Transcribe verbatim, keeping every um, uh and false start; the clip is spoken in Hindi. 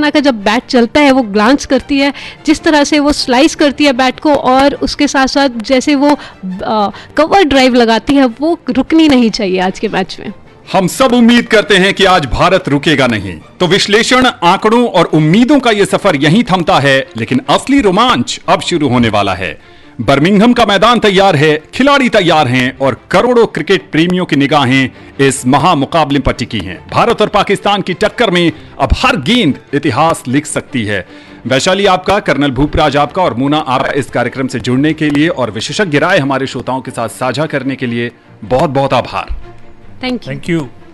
रत्ना का जब बैट चलता है वो ग्लांस करती है, जिस तरह से वो स्लाइस करती है बैट को, और उसके साथ साथ जैसे वो आ, कवर ड्राइव लगाती है, वो रुकनी नहीं चाहिए आज के मैच में। हम सब उम्मीद करते हैं कि आज भारत रुकेगा नहीं। तो विश्लेषण, आंकड़ों और उम्मीदों का यह सफर यहीं थमता है, लेकिन असली रोमांच अब शुरू होने वाला है। बर्मिंघम का मैदान तैयार है, खिलाड़ी तैयार हैं और करोड़ों क्रिकेट प्रेमियों की निगाहें इस महामुकाबले पर टिकी हैं। भारत और पाकिस्तान की टक्कर में अब हर गेंद इतिहास लिख सकती है। वैशाली आपका, कर्नल भूपराज आपका और मूना आपका इस कार्यक्रम से जुड़ने के लिए और विशेषज्ञ राय हमारे श्रोताओं के साथ साझा करने के लिए बहुत बहुत आभार। Thank you. Thank you.